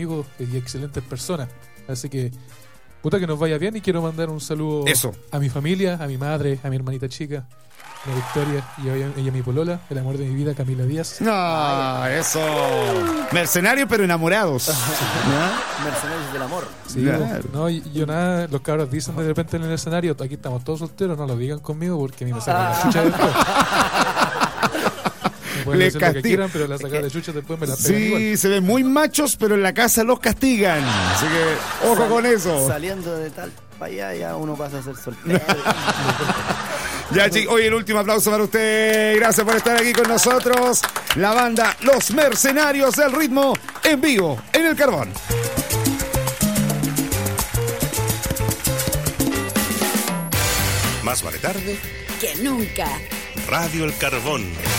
amigos y excelentes personas. Así que, puta, que nos vaya bien, y quiero mandar un saludo a mi familia, a mi madre, a mi hermanita chica, a Victoria, y a mi polola, el amor de mi vida, Camila Díaz. No, eso. Mercenarios pero enamorados. Mercenarios del amor. Sí, claro. No, yo nada, los cabros dicen de repente en el escenario, aquí estamos todos solteros, no lo digan conmigo porque a mí me sacan la chucha después. Pueden hacer lo que quieran, pero la sacada de chucha después me la pegan igual. Sí, se ven muy machos, pero en la casa los castigan. Así que, ojo con eso. Saliendo de tal para allá, ya uno pasa a ser soltero. Ya, chicos, hoy el último aplauso para usted. Gracias por estar aquí con nosotros. La banda Los Mercenarios del Ritmo en vivo en El Carbón. Más vale tarde que nunca. Radio El Carbón.